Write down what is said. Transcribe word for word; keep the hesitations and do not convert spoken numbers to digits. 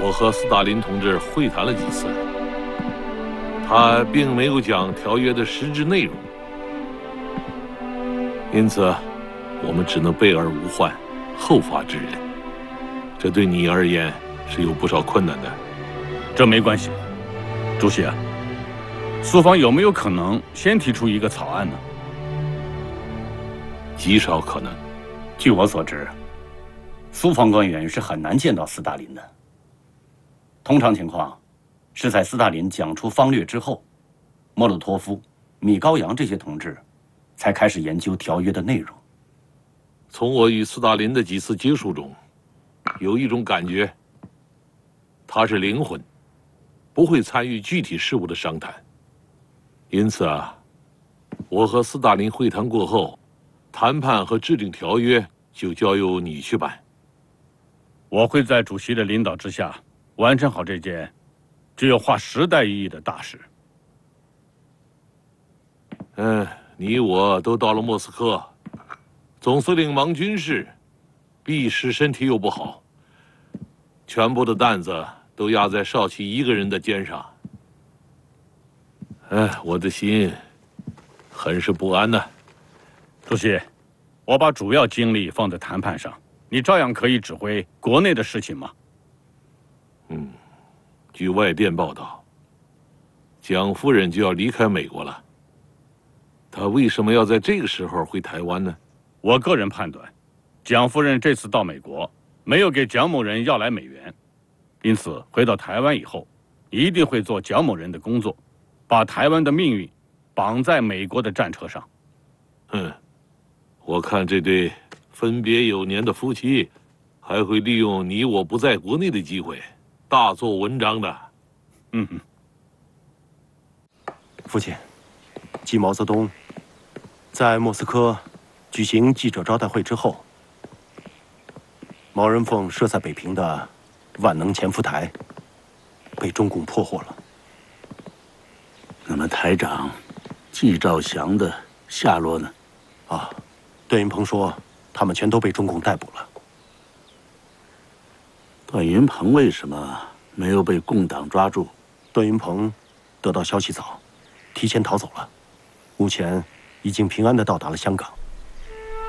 我和斯大林同志会谈了几次，他并没有讲条约的实质内容，因此我们只能备而无患，后发制人。这对你而言是有不少困难的。 这没关系，主席啊，苏方有没有可能先提出一个草案呢？ 极少可能。 据我所知，苏方官员是很难见到斯大林的。通常情况，是在斯大林讲出方略之后，莫洛托夫、米高扬这些同志才开始研究条约的内容。 从我与斯大林的几次接触中，有一种感觉，他是灵魂，不会参与具体事务的商谈。因此啊，我和斯大林会谈过后，谈判和制定条约就交由你去办。我会在主席的领导之下，完成好这件只有划时代意义的大事。嗯，你我都到了莫斯科，总司令忙军事，毕师身体又不好，全部的担子都压在少奇一个人的肩上。哎，我的心很是不安呐。主席，我把主要精力放在谈判上，你照样可以指挥国内的事情吗？嗯，据外电报道，蒋夫人就要离开美国了。她为什么要在这个时候回台湾呢？我个人判断，蒋夫人这次到美国，没有给蒋某人要来美元，因此回到台湾以后，一定会做蒋某人的工作，把台湾的命运绑在美国的战车上。嗯，我看这对分别有年的夫妻，还会利用你我不在国内的机会，大做文章的。嗯哼。 父亲，继毛泽东在莫斯科举行记者招待会之后，毛人凤设在北平的万能潜伏台被中共破获了。 那么台长季兆祥的下落呢？ 啊，段云鹏说他们全都被中共逮捕了。 段云鹏为什么没有被共党抓住？ 段云鹏得到消息早，提前逃走了，目前已经平安地到达了香港。